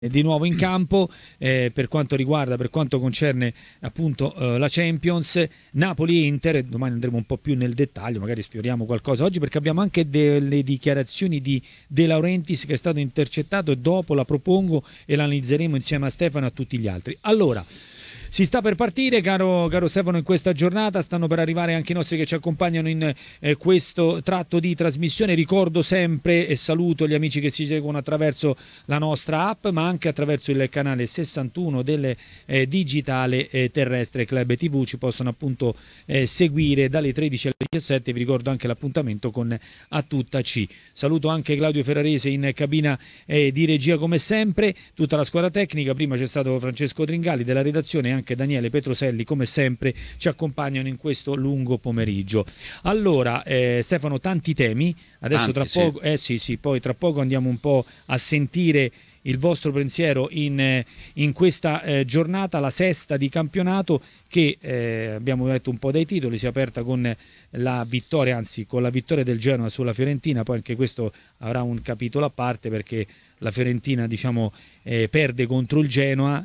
di nuovo in campo per quanto concerne appunto la Champions. Napoli e Inter, domani andremo un po' più nel dettaglio, magari sfioriamo qualcosa oggi, perché abbiamo anche delle dichiarazioni di De Laurentiis che è stato intercettato, e dopo la propongo e la analizzeremo insieme a Stefano e a tutti gli altri. Allora, si sta per partire, caro Stefano, in questa giornata. Stanno per arrivare anche i nostri che ci accompagnano in questo tratto di trasmissione. Ricordo sempre e saluto gli amici che ci seguono attraverso la nostra app, ma anche attraverso il canale 61 del digitale terrestre Club TV. Ci possono appunto seguire dalle 13 alle 17. Vi ricordo anche l'appuntamento con A Tutta C. Saluto anche Claudio Ferrarese in cabina di regia come sempre, tutta la squadra tecnica. Prima c'è stato Francesco Tringali della redazione e anche Daniele Petroselli, come sempre ci accompagnano in questo lungo pomeriggio. Allora Stefano, tanti temi adesso, tra poco poi tra poco andiamo un po' a sentire il vostro pensiero in questa giornata, la sesta di campionato, che abbiamo letto un po' dai titoli, si è aperta con la vittoria, anzi con la vittoria del Genoa sulla Fiorentina. Poi anche questo avrà un capitolo a parte, perché la Fiorentina, diciamo, perde contro il Genoa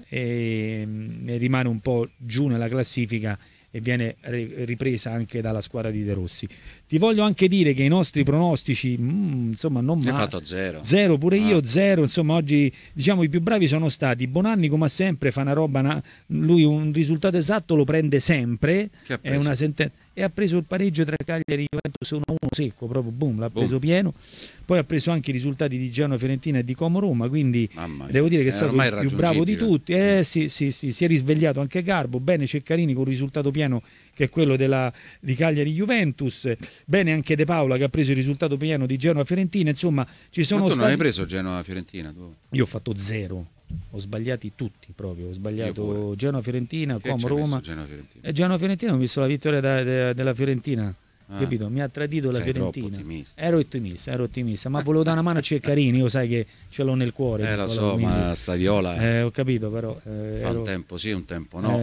e rimane un po' giù nella classifica e viene ripresa anche dalla squadra di De Rossi. Ti voglio anche dire che i nostri pronostici, insomma, non male. Hai fatto zero. Zero, pure io, zero. Insomma, oggi, diciamo, i più bravi sono stati Bonanni, come sempre, fa una roba, lui un risultato esatto lo prende sempre, è una sentenza. E ha preso il pareggio tra Cagliari e Juventus 1-1 secco, proprio boom, l'ha preso pieno. Poi ha preso anche i risultati di Genoa, Fiorentina e di Como Roma, quindi devo dire che è stato il più bravo di tutti. Sì, si è risvegliato anche Garbo, bene Ceccarini con un risultato pieno che è quello di Cagliari Juventus, bene anche De Paola che ha preso il risultato pieno di Genoa Fiorentina. Insomma, ci sono stati... non hai preso Genoa Fiorentina tu? Io ho fatto zero. Ho sbagliati tutti proprio, ho sbagliato Genoa Fiorentina, Como Roma. Genoa Fiorentina ho visto la vittoria della Fiorentina. Capito? Mi ha tradito la Fiorentina. Ero ottimista, ma volevo dare una mano a Ceccarini, io sai che ce l'ho nel cuore. Lo so, quindi... ma sta Viola ho capito, però fa un tempo sì, un tempo no.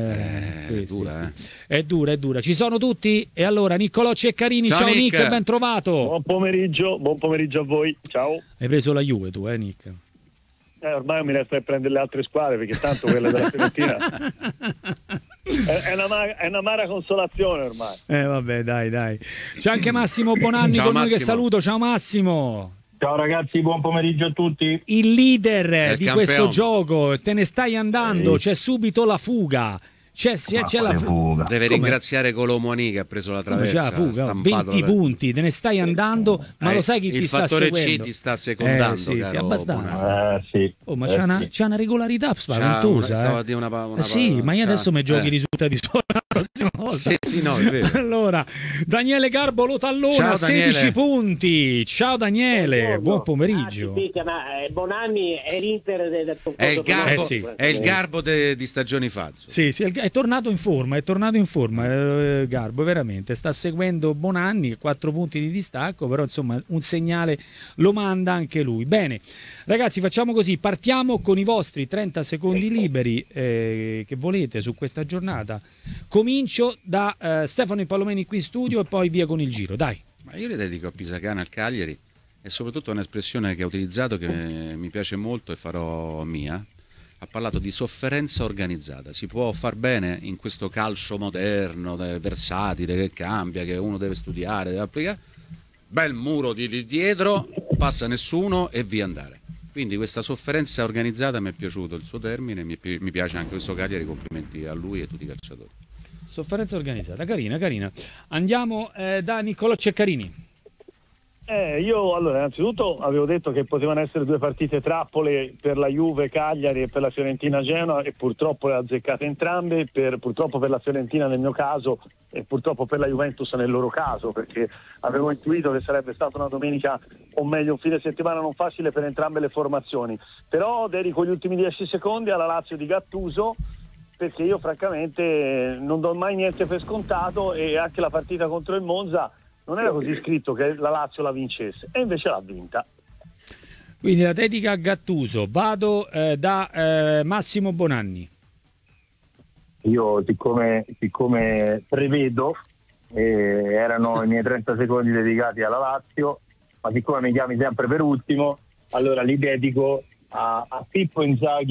È dura, sì. È dura. Ci sono tutti? E allora Niccolò Ceccarini, ciao Nick, ben trovato. Buon pomeriggio a voi, ciao. Hai preso la Juve tu, Nick? Ormai mi resta a prendere le altre squadre, perché tanto quella della Fiorentina è un'amara consolazione ormai. Vabbè, dai. C'è anche Massimo Bonanni con noi che saluto. Ciao Massimo. Ciao ragazzi, buon pomeriggio a tutti. Il leader di questo gioco, te ne stai andando, c'è subito la fuga. C'è la fuga. Deve ringraziare Colomoni che ha preso la traversa. C'è la fuga, 20 punti, te ne stai andando, ma lo sai chi ti sta seguendo? Il fattore C ti sta secondando, sì, caro abbastanza. Sì. Ma c'è una regolarità spaventosa. Stava a dire sì, ma io adesso mi giochi i risultati solo la prossima volta. Sì, no, è vero. Allora, Daniele Garbo lo tallona, 16 punti. Ciao Daniele, buon pomeriggio. Ma Bonanni è l'Inter del è il Garbo di stagioni fa. Sì, è tornato in forma, Garbo, veramente. Sta seguendo Bonanni, 4 punti di distacco, però insomma un segnale lo manda anche lui. Bene, ragazzi, facciamo così, partiamo con i vostri 30 secondi liberi che volete su questa giornata. Comincio da Stefano Impallomeni qui in studio e poi via con il giro, dai. Ma io le dedico a Pisacane, al Cagliari, e soprattutto un'espressione che ha utilizzato che mi piace molto e farò mia. Ha parlato di sofferenza organizzata. Si può far bene in questo calcio moderno, versatile, che cambia, che uno deve studiare, deve applicare. Bel muro di dietro, passa nessuno e via andare. Quindi questa sofferenza organizzata mi è piaciuto il suo termine, mi piace anche questo Cagliari, complimenti a lui e a tutti i calciatori. Sofferenza organizzata, carina. Andiamo da Niccolò Ceccarini. Io allora innanzitutto avevo detto che potevano essere due partite trappole per la Juve Cagliari e per la Fiorentina Genoa, e purtroppo le ha azzeccate entrambe, purtroppo per la Fiorentina nel mio caso e purtroppo per la Juventus nel loro caso, perché avevo intuito che sarebbe stata una domenica, o meglio un fine settimana non facile per entrambe le formazioni. Però dedico gli ultimi 10 secondi alla Lazio di Gattuso, perché io francamente non do mai niente per scontato, e anche la partita contro il Monza non era così scritto che la Lazio la vincesse, e invece l'ha vinta. Quindi la dedica a Gattuso. Vado da Massimo Bonanni. Io siccome prevedo, erano i miei 30 secondi dedicati alla Lazio, ma siccome mi chiami sempre per ultimo, allora li dedico a Pippo Inzaghi